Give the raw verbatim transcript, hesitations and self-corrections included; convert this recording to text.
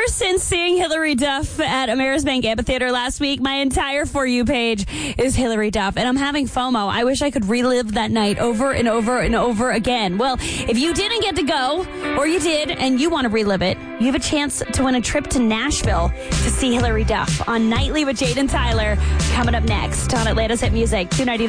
Ever since seeing Hilary Duff at Amerisbank Amphitheater last week, my entire For You page is Hilary Duff, and I'm having FOMO. I wish I could relive that night over and over and over again. Well, if you didn't get to go, or you did, and you want to relive it, you have a chance to win a trip to Nashville to see Hilary Duff on Nightly with Jade and Tyler, coming up next on Atlanta's Hit Music two ninety.